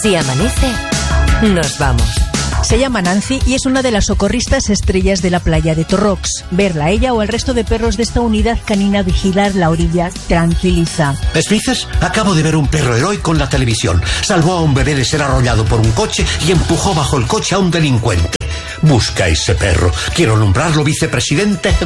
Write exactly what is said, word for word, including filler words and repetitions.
Si amanece, nos vamos. Se llama Nancy y es una de las socorristas estrellas de la playa de Torrox. Verla a ella o al resto de perros de esta unidad canina vigilar la orilla tranquiliza. Smithers, acabo de ver un perro heroico en la televisión. Salvó a un bebé de ser arrollado por un coche y empujó bajo el coche a un delincuente. Busca ese perro. Quiero nombrarlo vicepresidente